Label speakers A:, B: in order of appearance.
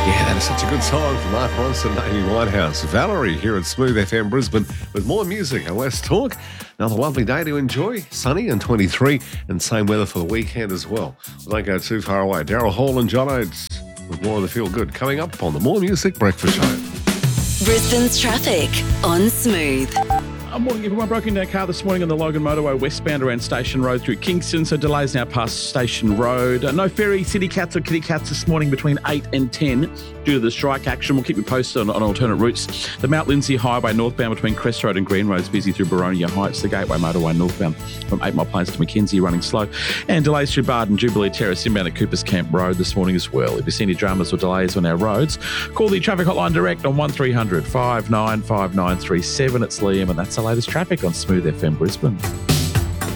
A: Yeah, that is such a good song from Mark Ronson and Amy Winehouse. Valerie here at Smooth FM Brisbane with more music and less talk. Another lovely day to enjoy. Sunny and 23 and same weather for the weekend as well. We don't go too far away. Daryl Hall and John Oates with more of the Feel Good coming up on the More Music Breakfast Show.
B: Brisbane's traffic on Smooth.
C: Morning, everyone. Broken down car this morning on the Logan Motorway westbound around Station Road through Kingston, so delays now past Station Road. No ferry, city cats or kitty cats this morning between 8 and 10 due to the strike action. We'll keep you posted on alternate routes. The Mount Lindesay Highway northbound between Crest Road and Green Road is busy through Baronia Heights. The Gateway Motorway northbound from 8 Mile Plains to Mackenzie running slow. And delays through Bard and Jubilee Terrace inbound at Coopers Camp Road this morning as well. If you see any dramas or delays on our roads, call the traffic hotline direct on 1300 595937. It's Liam, and that's the latest traffic on Smooth FM Brisbane.